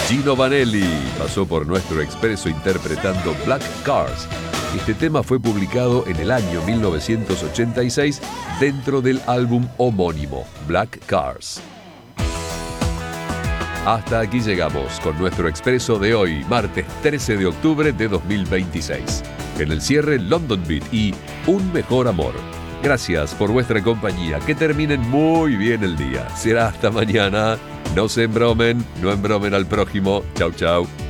Gino Vanelli pasó por nuestro expreso interpretando Black Cars. Este tema fue publicado en el año 1986 dentro del álbum homónimo, Black Cars. Hasta aquí llegamos con nuestro expreso de hoy, martes 13 de octubre de 2026. En el cierre, London Beat y Un Mejor Amor. Gracias por vuestra compañía. Que terminen muy bien el día. Será hasta mañana. No se embromen, no embromen al prójimo. Chau, chau.